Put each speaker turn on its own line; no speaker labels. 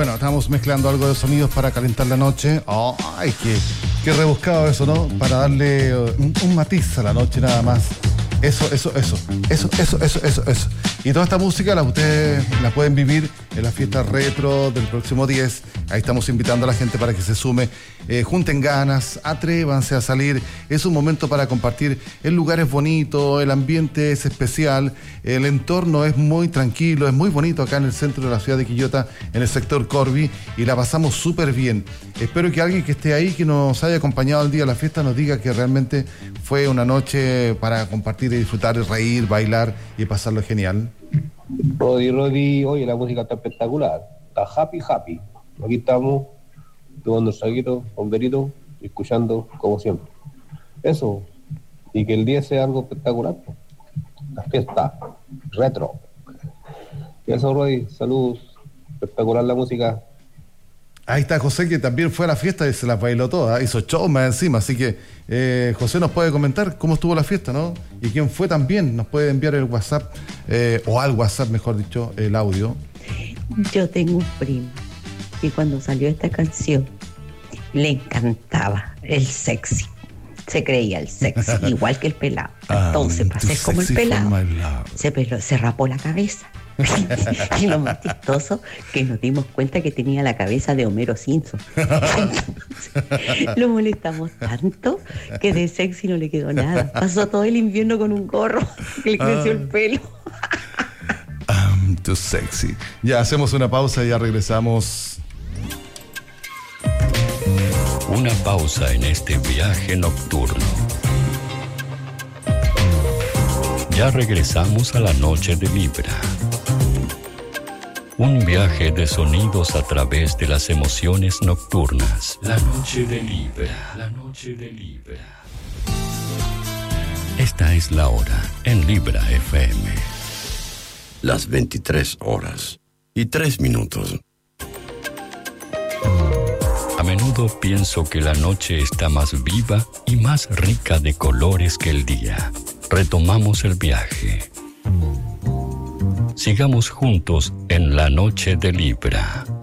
Bueno, estamos mezclando algo de sonidos para calentar la noche. Oh, ay, qué rebuscado eso, ¿no? Para darle un matiz a la noche nada más. Eso. Y toda esta música ustedes la pueden vivir en la fiesta retro del próximo 10. Ahí estamos invitando a la gente para que se sume. Junten ganas, atrévanse a salir. Es un momento para compartir. El lugar es bonito, el ambiente es especial, el entorno es muy tranquilo, es muy bonito acá en el centro de la ciudad de Quillota, en el sector Corby, y la pasamos súper bien. Espero que alguien que esté ahí, que nos haya acompañado al día de la fiesta, nos diga que realmente fue una noche para compartir y disfrutar, reír, bailar y pasarlo genial.
Rodi, oye, la música está espectacular, está happy. Aquí estamos tomando el saquito, bomberito, escuchando como siempre. Eso, y que el 10 sea algo espectacular, pues. La fiesta retro. Y eso, Rodi, salud, espectacular la música.
Ahí está José, que también fue a la fiesta y se las bailó todas, hizo show más encima, así que José nos puede comentar cómo estuvo la fiesta, ¿no? Y quién fue también, nos puede enviar el WhatsApp, o al WhatsApp, mejor dicho, el audio.
Yo tengo un primo que cuando salió esta canción le encantaba el sexy. Se creía el sexy, igual que el pelado. Entonces, para ser como el pelado, se rapó la cabeza. Y lo más chistoso, que nos dimos cuenta que tenía la cabeza de Homero Simpson. Lo molestamos tanto que de sexy no le quedó nada. Pasó todo el invierno con un gorro que le creció el pelo.
I'm too sexy. Ya hacemos una pausa y ya regresamos.
Una pausa en este viaje nocturno. Ya regresamos a la noche de Libra. Un viaje de sonidos a través de las emociones nocturnas. La noche de Libra. La noche de Libra. Esta es la hora en Libra FM.
Las 23 horas y 3 minutos.
A menudo pienso que la noche está más viva y más rica de colores que el día. Retomamos el viaje. Sigamos juntos en la noche de Libra.